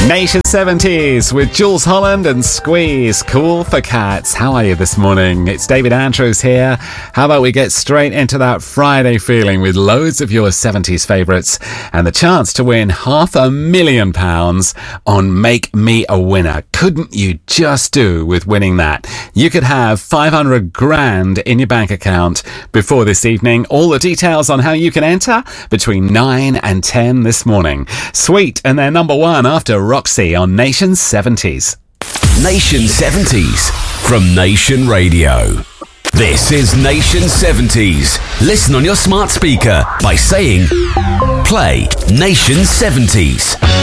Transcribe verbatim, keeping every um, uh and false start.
Nation seventies with Jules Holland and Squeeze. Cool for Cats. How are you this morning? It's David Andrews here. How about we get straight into that Friday feeling with loads of your seventies favourites and the chance to win half a million pounds on Make Me a Winner. Couldn't you just do with winning that? You could have five hundred grand in your bank account before this evening. All the details on how you can enter between nine and ten this morning. Sweet, and they're number one after Roxy on Nation seventies. Nation seventies from Nation Radio. This is Nation seventies. Listen on your smart speaker by saying, play Nation seventies.